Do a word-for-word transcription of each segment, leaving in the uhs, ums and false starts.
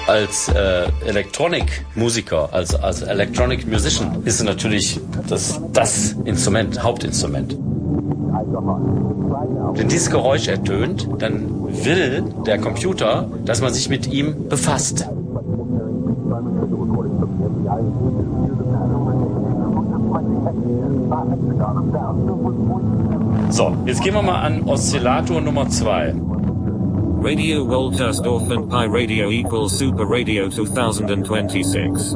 Als äh, Electronic-Musiker, als, als Electronic Musician ist es natürlich das, das Instrument, Hauptinstrument. Wenn dieses Geräusch ertönt, dann will der Computer, dass man sich mit ihm befasst. So, jetzt gehen wir mal an Oszillator Nummer zwei. Radio Woltersdorf and Pi Radio equals Super Radio twenty twenty-six.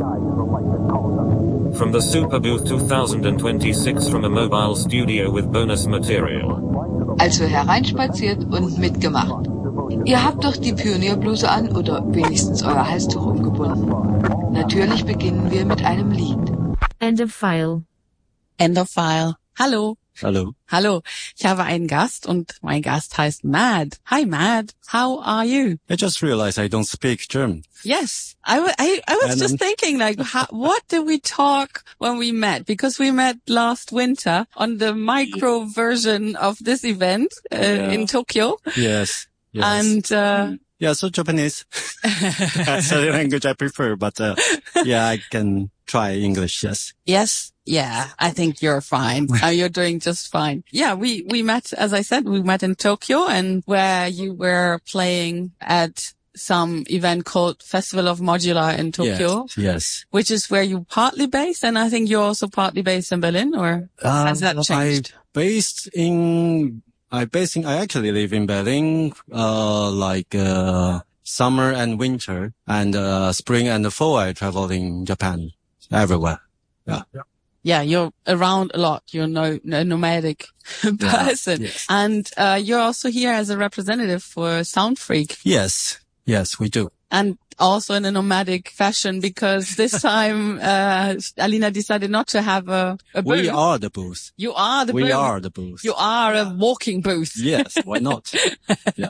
From the Super Booth twenty twenty-six from a mobile studio with bonus material. Also hereinspaziert und mitgemacht. Ihr habt doch die Pionierbluse an oder wenigstens euer Halstuch umgebunden. Natürlich beginnen wir mit einem Lied. End of file. End of file. Hallo. Hallo. Hallo. Ich habe einen Gast und mein Gast heißt Mad. Hi Mad. How are you? I just realized I don't speak German. Yes. I, w- I, I was And just then- thinking like, how, what did we talk when we met? Because we met last winter on the micro version of this event uh, Yeah. in Tokyo. Yes. Yes. And, uh, yeah, so Japanese. That's the language I prefer, but, uh, yeah, I can try English, yes. yes. Yeah, I think you're fine. uh, you're doing just fine. Yeah, we, we met, as I said, we met in Tokyo and where you were playing at some event called Festival of Modular in Tokyo, Yes. Yes. which is where you partly based. And I think you're also partly based in Berlin, or has that Uh, changed? I based in, I based in, I actually live in Berlin, uh, like, uh, summer and winter and, uh, spring and fall I travel in Japan everywhere. Yeah. Yeah, you're around a lot. You're no, a nomadic person. Yes. And, uh, you're also here as a representative for Sound Freak. Yes. Yes, we do. And also in a nomadic fashion, because this time, uh, Alina decided not to have a, a booth. We are the booth. You are the We booth. are the booth. You are a walking booth. Yes, why not? Yeah.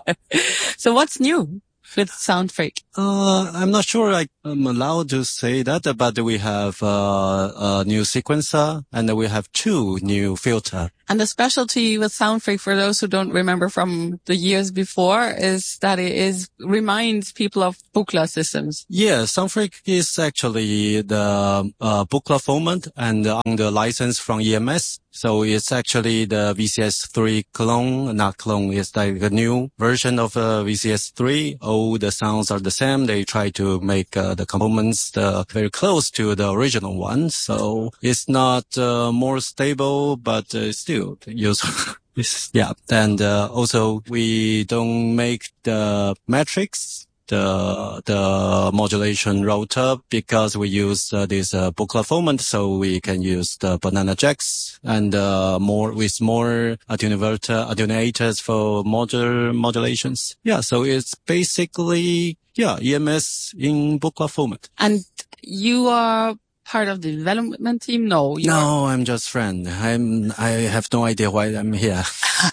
So what's new with Sound Freak? Uh, I'm not sure I, I'm allowed to say that, but we have uh, a new sequencer and we have two new filter. And the specialty with Sound Freak, for those who don't remember from the years before, is that it is reminds people of Buchla systems. Yeah, Soundfreak is actually the uh, Buchla format and on the license from E M S. So it's actually the V C S three clone, not clone, it's like a new version of uh, V C S three. All the sounds are the same. They try to make uh, the components uh, very close to the original one. So it's not uh, more stable, but uh, still useful. It's, yeah. And uh, also we don't make the metrics, the the modulation rotor, because we use uh, this uh, Buchla format, so we can use the banana jacks and uh, more with more attenuator attenuators for modular modulations. Yeah, so it's basically yeah E M S in Buchla format. And you are part of the development team? No. you're- No, I'm just friend. I'm I have no idea why I'm here.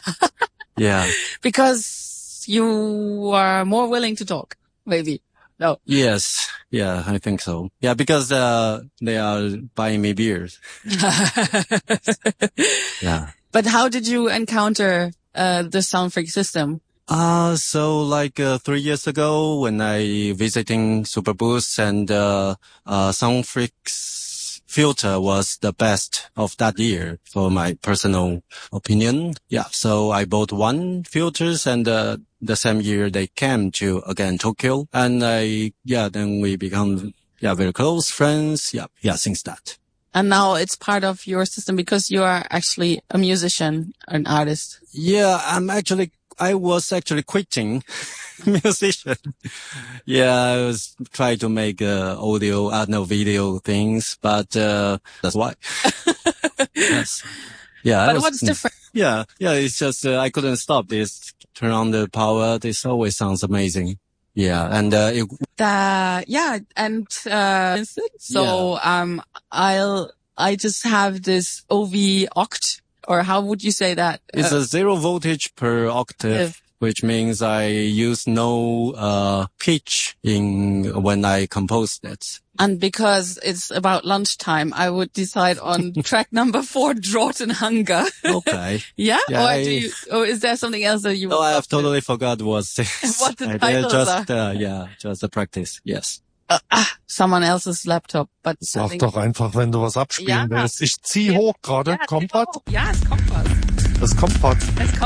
Yeah. Because you are more willing to talk, maybe. No. Yes. Yeah, I think so. Yeah, because uh they are buying me beers. Yeah. But how did you encounter uh the Sound Freak system? Uh, so like, uh, three years ago when I visiting Super Boost and, uh, uh, Soundfreak's filter was the best of that year for my personal opinion. Yeah. So I bought one filters and, uh, the same year they came to again Tokyo and I, yeah, then we become, yeah, very close friends. Yeah. Yeah. Since that. And now it's part of your system because you are actually a musician, an artist. Yeah, I'm actually, I was actually quitting musician. Yeah, I was trying to make, uh, audio, uh, no video things, but, uh, that's why. Yes. Yeah. I But was- what's different? Yeah. Yeah. It's just, uh, I couldn't stop this. Turn on the power. This always sounds amazing. Yeah. And, uh, it, Uh, yeah, and, uh, so, um, I'll, I just have this O V oct, or how would you say that? it's Uh, a zero voltage per octave. if- which means I use no uh pitch in when I compose it. And because it's about lunchtime, I would decide on track number four, Drought and Hunger. Okay. yeah? yeah? Or I, do you, or is there something else that you No, would I love have to? totally forgot what this. What the I titles just, are. Uh, yeah, just the practice. Yes. Uh, ah, someone else's laptop. But I Sag think, doch einfach, wenn du was abspielen Ja. willst. Ich zieh hoch gerade. ja, Kommt genau. was? Ja, es kommt was. Es kommt was. Es kommt